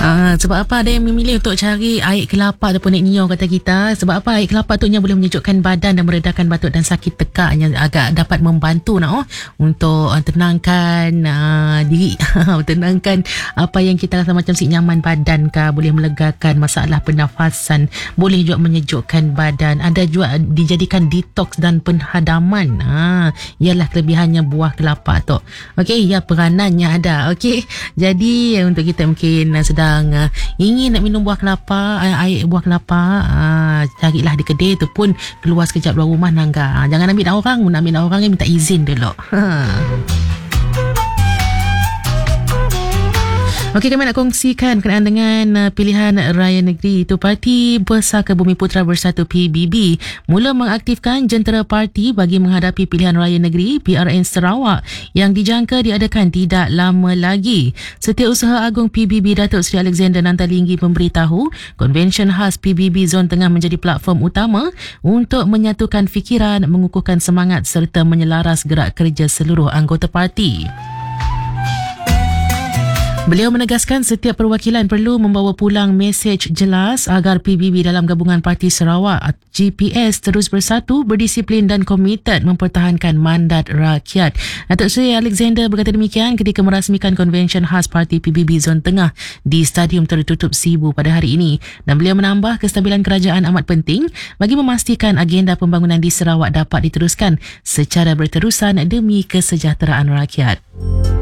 Sebab apa ada yang memilih untuk cari air kelapa ataupun air niau kata kita. Sebab apa air kelapa tu boleh menyejukkan badan dan meredakan batuk dan sakit tekak, yang agak dapat membantu untuk tenangkan diri, tenangkan apa yang kita rasa macam si nyaman badan kah, boleh melegakan masalah pernafasan, boleh juga menyejukkan badan. Ada juga dijadikan detox dan penhadaman. Ialah kelebihannya buah kelapa tu. Okey, ya peranannya ada. Okey. Jadi untuk kita mungkin sedang ingin nak minum buah kelapa, air buah kelapa, carilah di kedai tu pun keluar sekejap luar rumah nangga. Jangan ambil nak orang, nak ambil nak orang yang minta izin dulu. Okey, kami nak kongsikan berkenaan dengan pilihan raya negeri itu. Parti Bersaka Bumiputra Bersatu PBB mula mengaktifkan jentera parti bagi menghadapi pilihan raya negeri PRN Sarawak yang dijangka diadakan tidak lama lagi. Setiausaha Agung PBB Datuk Seri Alexander Nantalinggi memberitahu konvensyen khas PBB Zon Tengah menjadi platform utama untuk menyatukan fikiran, mengukuhkan semangat serta menyelaras gerak kerja seluruh anggota parti. Beliau menegaskan setiap perwakilan perlu membawa pulang mesej jelas agar PBB dalam gabungan Parti Sarawak GPS terus bersatu, berdisiplin dan komited mempertahankan mandat rakyat. Datuk Seri Alexander berkata demikian ketika merasmikan konvensyen khas Parti PBB Zon Tengah di Stadium Tertutup Sibu pada hari ini. Dan beliau menambah kestabilan kerajaan amat penting bagi memastikan agenda pembangunan di Sarawak dapat diteruskan secara berterusan demi kesejahteraan rakyat.